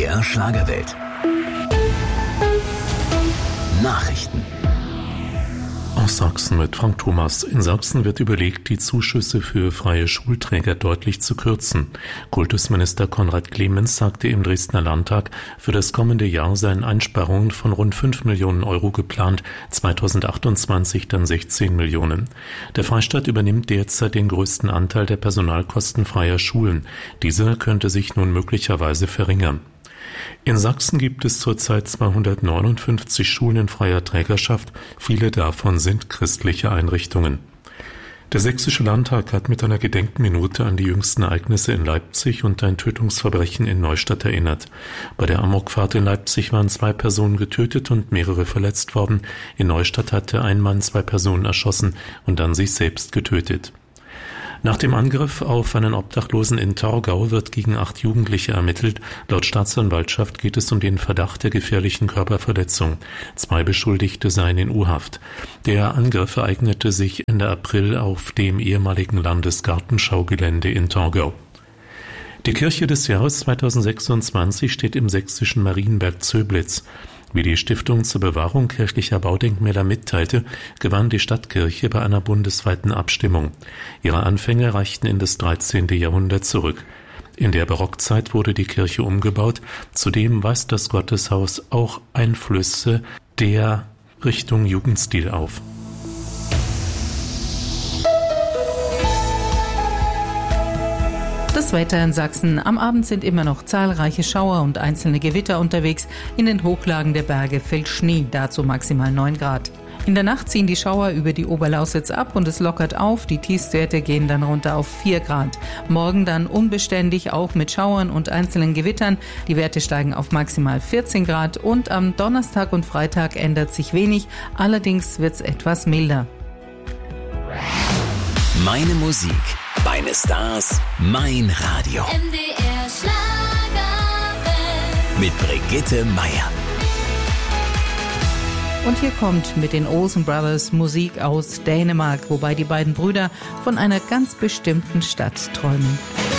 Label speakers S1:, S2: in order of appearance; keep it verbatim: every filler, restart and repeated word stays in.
S1: R Schlagerwelt. Nachrichten.
S2: Aus Sachsen mit Frank Thomas. In Sachsen wird überlegt, die Zuschüsse für freie Schulträger deutlich zu kürzen. Kultusminister Konrad Clemens sagte im Dresdner Landtag, für das kommende Jahr seien Einsparungen von rund fünf Millionen Euro geplant, zweitausendachtundzwanzig dann sechzehn Millionen. Der Freistaat übernimmt derzeit den größten Anteil der Personalkosten freier Schulen. Dieser könnte sich nun möglicherweise verringern. In Sachsen gibt es zurzeit zweihundertneunundfünfzig Schulen in freier Trägerschaft, viele davon sind christliche Einrichtungen. Der Sächsische Landtag hat mit einer Gedenkminute an die jüngsten Ereignisse in Leipzig und ein Tötungsverbrechen in Neustadt erinnert. Bei der Amokfahrt in Leipzig waren zwei Personen getötet und mehrere verletzt worden. In Neustadt hatte ein Mann zwei Personen erschossen und dann sich selbst getötet. Nach dem Angriff auf einen Obdachlosen in Torgau wird gegen acht Jugendliche ermittelt. Laut Staatsanwaltschaft geht es um den Verdacht der gefährlichen Körperverletzung. Zwei Beschuldigte seien in U-Haft. Der Angriff ereignete sich Ende April auf dem ehemaligen Landesgartenschaugelände in Torgau. Die Kirche des Jahres zweitausendsechsundzwanzig steht im sächsischen Marienberg Zöblitz. Wie die Stiftung zur Bewahrung kirchlicher Baudenkmäler mitteilte, gewann die Stadtkirche bei einer bundesweiten Abstimmung. Ihre Anfänge reichten in das dreizehnte Jahrhundert zurück. In der Barockzeit wurde die Kirche umgebaut. Zudem weist das Gotteshaus auch Einflüsse der Richtung Jugendstil auf.
S3: Das Wetter in Sachsen. Am Abend sind immer noch zahlreiche Schauer und einzelne Gewitter unterwegs. In den Hochlagen der Berge fällt Schnee, dazu maximal neun Grad. In der Nacht ziehen die Schauer über die Oberlausitz ab und es lockert auf. Die Tiefstwerte gehen dann runter auf vier Grad. Morgen dann unbeständig, auch mit Schauern und einzelnen Gewittern. Die Werte steigen auf maximal vierzehn Grad und am Donnerstag und Freitag ändert sich wenig. Allerdings wird es etwas milder.
S1: Meine Musik, meine Stars, mein Radio.
S4: M D R Schlagerwelt.
S1: Mit Brigitte Meier.
S3: Und hier kommt mit den Olsen Brothers Musik aus Dänemark, wobei die beiden Brüder von einer ganz bestimmten Stadt träumen.